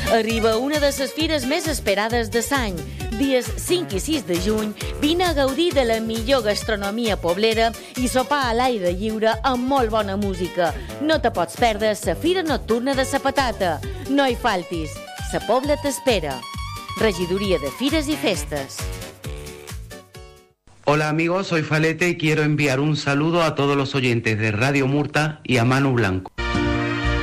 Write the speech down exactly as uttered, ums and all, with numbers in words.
Arriba una de les fires més esperades de l'any. Dies cinc i sis de juny, vine a gaudir de la millor gastronomia poblera i sopar a l'aire lliure amb molt bona música. No te pots perdre la Fira Nocturna de la Patata. No hi faltis, la Pobla t'espera. Regidoria de Fires y Festas. Hola amigos, soy Falete y quiero enviar un saludo a todos los oyentes de Radio Murta y a Manu Blanco.